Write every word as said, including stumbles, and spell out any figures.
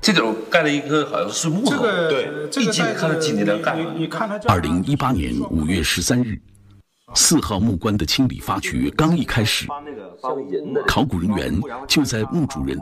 这个我盖了一个好像是木头， 这个对， 这个一进看了几年的盖。 你看它。 二零一八年五月十三日，四号木棺的清理发掘刚一开始，考古人员就在墓主人